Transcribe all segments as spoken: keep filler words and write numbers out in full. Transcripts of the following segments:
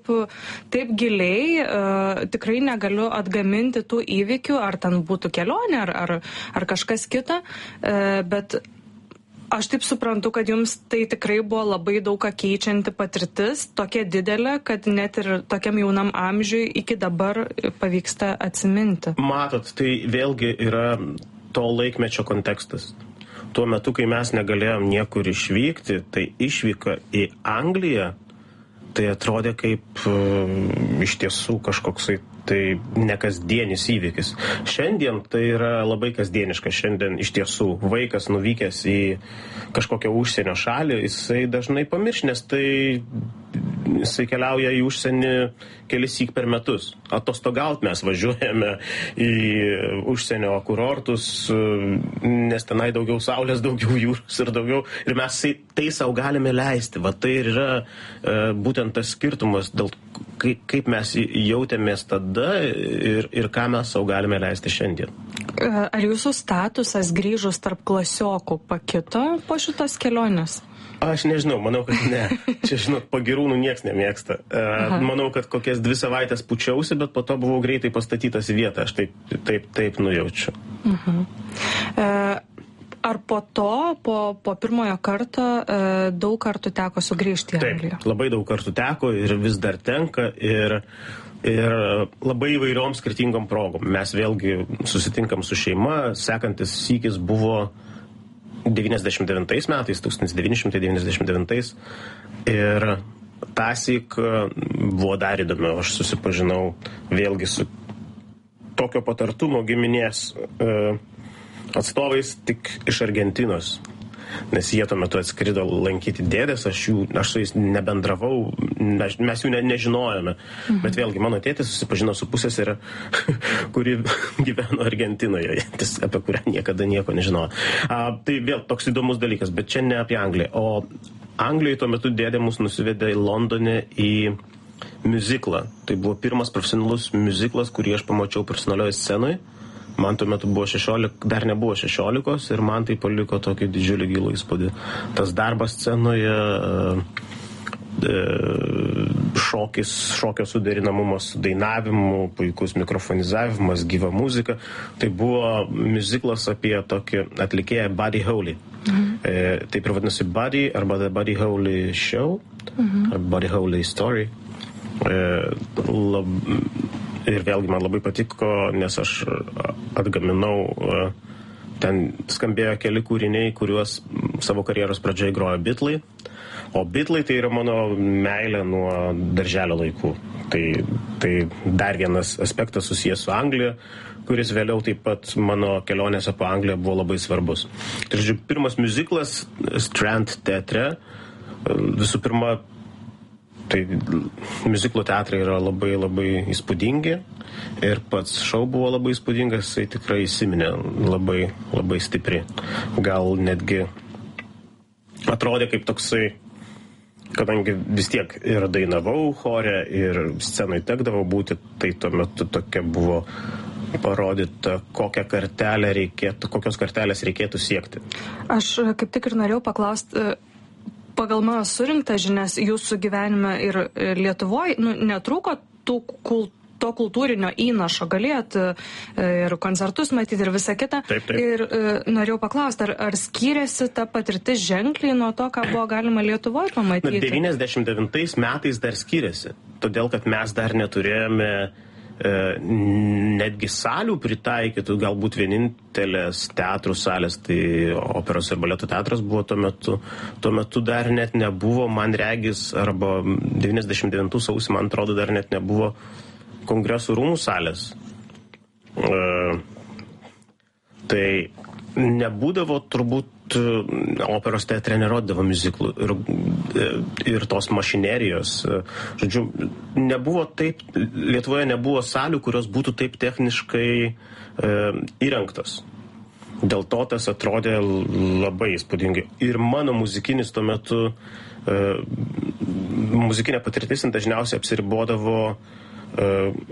taip, taip giliai, uh, tikrai negaliu atgaminti tų įvykių, ar ten būtų kelionė, ar, ar, ar kažkas kita, uh, bet aš taip suprantu, kad jums tai tikrai buvo labai daug ką keičianti patirtis, tokia didelė, kad net ir tokiam jaunam amžiui iki dabar pavyksta atsiminti. Matot, tai vėlgi yra to laikmečio kontekstas. Tuo metu, kai mes negalėjom niekur išvykti, tai išvyka į Angliją, tai atrodė kaip uh, iš tiesų kažkoksai tai nekasdienis įvykis. Šiandien tai yra labai kasdieniška. Šiandien iš tiesų vaikas nuvykęs į kažkokią užsienio šalį, jisai dažnai pamirš, nes tai jisai keliauja į užsienį kelissyk per metus. Atostogaut mes važiuojame į užsienio kurortus, nes tenai daugiau saulės, daugiau jūros ir daugiau. Ir mes tai savo galime leisti. Va tai ir yra būtent tas skirtumas, dėl kaip mes jautėmės tada ir, ir ką mes savo galime leisti šiandien. Ar jūsų statusas grįžus tarp klasiokų pakito po šitos kelionės? Aš nežinau, manau, kad ne. Čia, žinot, pagirūnų nieks nemėgsta. Aha. Manau, kad kokias dvi savaitės pučiausi, bet po to buvau greitai pastatytas į vietą. Aš taip, taip, taip nujaučiu. Uh-huh. Ar po to, po, po pirmojo karto, daug kartų teko sugrįžti į Angliją? Taip, labai daug kartų teko ir vis dar tenka. Ir Ir labai įvairiom skirtingom progom. Mes vėlgi susitinkam su šeima. Sekantis sykis buvo devyniasdešimt devintais metais, tūkstantis devyni šimtai devyniasdešimt devintais. Ir tąsyk buvo dar įdomiau. Aš susipažinau vėlgi su tokio patartumo giminės atstovais tik iš Argentinos. Nes jie tuo metu atskrido lankyti dėdės, aš, jų, aš su jais nebendravau, mes, mes jų ne, nežinojome. Mhm. Bet vėlgi, mano tėtis susipažino su pusseserė, kuri gyveno Argentinoje, apie kurią niekada nieko nežinojo. A, tai vėl toks įdomus dalykas, bet čia ne apie Angliją. O Anglijoje tuo metu dėdė mus nusivedė į Londone į miuziklą. Tai buvo pirmas profesionalus miuziklas, kurį aš pamačiau profesionalioje scenoje. Man tuo metu buvo šešiolika, dar nebuvo šešiolikos ir man tai paliko tokį didžiulį gilų įspūdį. Tas darbas scenoje, šokis, šokio suderinamumas su dainavimu, puikus mikrofonizavimas, gyva muzika. Tai buvo miuziklas apie tokį atlikėją Buddy Holly. Mhm. E, taip ir vadinasi Buddy arba The Buddy Holly Show, mhm. arba Buddy Holly Story. E, lab, Ir vėlgi man labai patiko, nes aš atgaminau, ten skambėjo keli kūriniai, kuriuos savo karjeros pradžioje grojo Beatlai. O Beatlai tai yra mano meilė nuo darželio laikų. Tai, tai dar vienas aspektas susijęs su Anglija, kuris vėliau taip pat mano kelionėse po Angliją buvo labai svarbus. Tai, žodžiu, pirmas miuziklas Strand teatre, visų pirma, tai miuziklo teatrai yra labai labai įspūdingi ir pats šou buvo labai įspūdingas, jisai tikrai įsiminė labai, labai stipri. Gal netgi atrodė kaip toksai, kadangi vis tiek ir dainavau chore ir scenai tekdavo būti, tai tuo metu tokia buvo parodyta, kokią kartelę reikėtų, kokios kartelės reikėtų siekti. Aš kaip tik ir norėjau paklausti, pagal mano surinktą žinias jūsų gyvenime ir Lietuvoje nu, netrūko tų kult, to kultūrinio įnašo, galėjot ir koncertus matyti ir visą kitą. Taip, taip. Ir e, norėjau paklausti, ar, ar skyrėsi ta patirtis ženkliai nuo to, ką buvo galima Lietuvoje pamatyti? Na, devyniasdešimt devintais metais dar skyrėsi, todėl kad mes dar neturėjome netgi salių pritaikytų, galbūt vienintelės teatrų salės, tai operos ir baleto teatras buvo tuo metu. Tuo metu dar net nebuvo, man regis, arba devyniasdešimt devintų sausį, man atrodo, dar net nebuvo Kongresų rūmų salės. E, tai nebūdavo turbūt operos teatre nerodavo miuziklų ir, ir tos mašinerijos. Žodžiu, nebuvo taip, Lietuvoje nebuvo salių, kurios būtų taip techniškai e, įrengtos. Dėl to tas atrodė labai įspūdingai. Ir mano muzikinis tuo metu, e, muzikinė patirtis dažniausiai apsiribodavo e,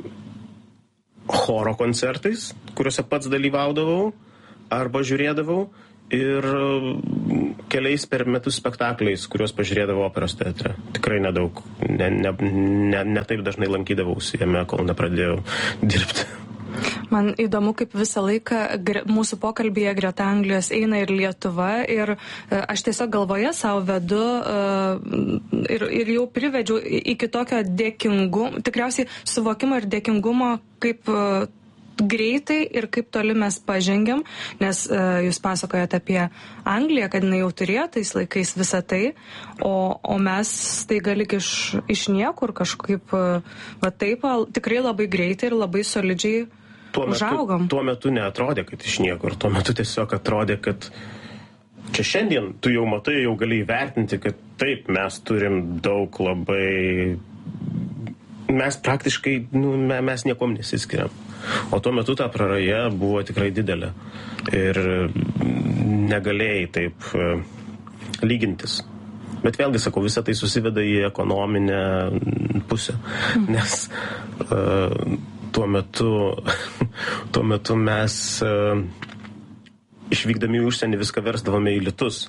choro koncertais, kuriuose pats dalyvaudavau arba žiūrėdavau. Ir keliais per metus spektakliais, kuriuos pažiūrėdavau operos teatre. Tikrai nedaug. Ne, ne, ne, ne taip dažnai lankydavausi jame, kol nepradėjau dirbti. Man įdomu, kaip visą laiką gre, mūsų pokalbėje greta Anglijos eina ir Lietuva ir uh, aš tiesiog galvoje savo vedu uh, ir, ir jau privedžiau iki tokio dėkingumo, tikriausiai suvokimo ir dėkingumo, kaip uh, greitai ir kaip toli mes pažengiam, nes uh, jūs pasakojate apie Angliją, kad jinai jau turėjo tais laikais visą tai, o, o mes tai galik iš, iš niekur kažkaip uh, va taip, tikrai labai greitai ir labai solidžiai Tuo metu, tuo metu neatrodė, kad iš niekur. Tuo metu tiesiog atrodė, kad čia šiandien tu jau matai, jau gali įvertinti, kad taip, mes turim daug labai... Mes praktiškai, nu, mes niekom nesiskiriam. O tuo metu ta praraja buvo tikrai didelė. Ir negalėjai taip lygintis. Bet vėlgi, sakau, visą tai susiveda į ekonominę pusę. Nes... Uh, Tuo metu, tuo metu mes uh, išvykdami į užsienį viską versdavome į litus.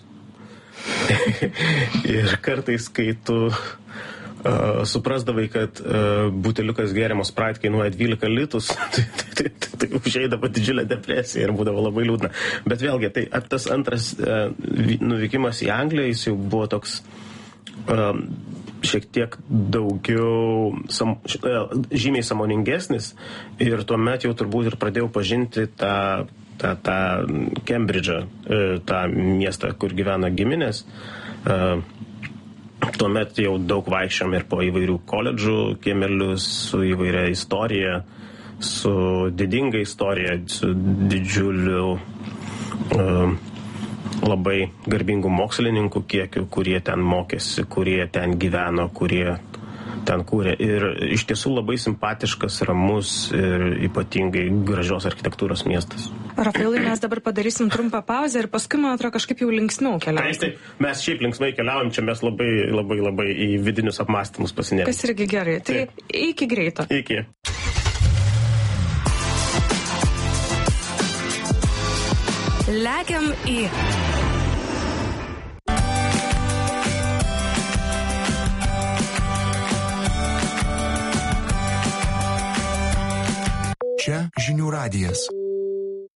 Ir kartais, kai tu uh, suprasdavai, kad uh, buteliukas geriamo Sprite kainuoja dvylika litus, tai, tai, tai, tai užeidavo didžiulė depresija ir būdavo labai liūdna. Bet vėlgi, tai tas antras uh, nuvykimas į Angliją, jis jau buvo toks... Uh, šiek tiek daugiau, sam, žymiai samoningesnis ir tuomet jau turbūt ir pradėjau pažinti tą, tą, tą Kembridžą, tą miestą, kur gyvena giminės. Tuomet jau daug vaikščiom ir po įvairių koledžų kiemelius, su įvairia istorija, su didinga istorija, su didžiuliu uh, labai garbingų mokslininkų kiekių, kurie ten mokėsi, kurie ten gyveno, kurie ten kūrė. Ir iš tiesų labai simpatiškas, ramus ir ypatingai gražios architektūros miestas. Rafailai, mes dabar padarysim trumpą pauzę ir paskui, man atrodo, kažkaip jau linksmiau keliaujam. Taip, taip, mes šiaip linksmai keliaujam, čia mes labai, labai, labai į vidinius apmąstymus pasinėrėm. Kas irgi gerai. Tai taip. Iki greito. Iki. Lekiam į... Čia Žinių radijas.